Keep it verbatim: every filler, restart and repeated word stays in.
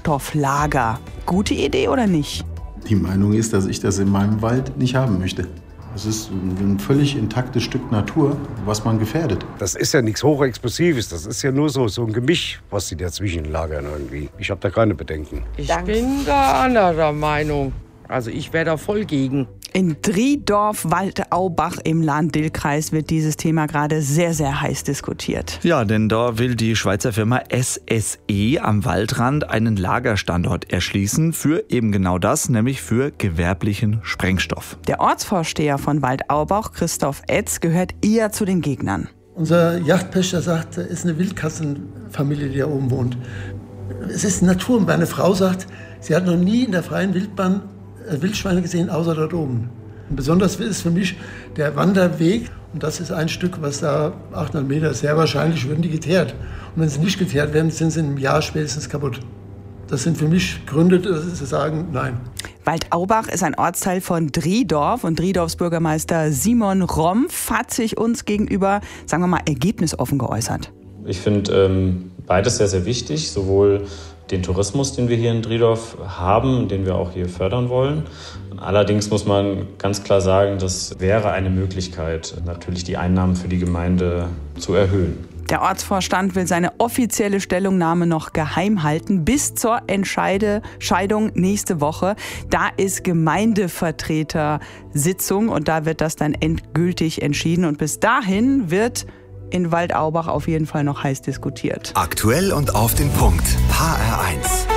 Sprengstofflager. Gute Idee oder nicht? Die Meinung ist, dass ich das in meinem Wald nicht haben möchte. Es ist ein völlig intaktes Stück Natur, was man gefährdet. Das ist ja nichts Hochexplosives, das ist ja nur so, so ein Gemisch, was sie dazwischen lagern irgendwie. Ich habe da keine Bedenken. Ich bin da anderer Meinung. Also ich wäre da voll gegen. In Driedorf-Waldaubach im Lahn-Dill-Kreis wird dieses Thema gerade sehr, sehr heiß diskutiert. Ja, denn da will die Schweizer Firma S S E am Waldrand einen Lagerstandort erschließen für eben genau das, nämlich für gewerblichen Sprengstoff. Der Ortsvorsteher von Waldaubach, Christoph Etz, gehört eher zu den Gegnern. Unser Yachtpächter sagt, es ist eine Wildkatzenfamilie, die da oben wohnt. Es ist Natur. Und meine Frau sagt, sie hat noch nie in der freien Wildbahn Wildschweine gesehen, außer dort oben. Und besonders ist für mich der Wanderweg. Und das ist ein Stück, was da achthundert Meter, sehr wahrscheinlich würden die geteert. Und wenn sie nicht geteert werden, sind sie in einem Jahr spätestens kaputt. Das sind für mich Gründe, zu sagen, nein. Waldaubach ist ein Ortsteil von Driedorf und Driedorfs Bürgermeister Simon Rompf hat sich uns gegenüber, sagen wir mal, ergebnisoffen geäußert. Ich finde ähm, beides sehr, sehr wichtig, sowohl den Tourismus, den wir hier in Driedorf haben, den wir auch hier fördern wollen. Allerdings muss man ganz klar sagen, das wäre eine Möglichkeit, natürlich die Einnahmen für die Gemeinde zu erhöhen. Der Ortsvorstand will seine offizielle Stellungnahme noch geheim halten bis zur Entscheidung nächste Woche. Da ist Gemeindevertretersitzung und da wird das dann endgültig entschieden. Und bis dahin wird in Waldaubach auf jeden Fall noch heiß diskutiert. Aktuell und auf den Punkt. H R eins.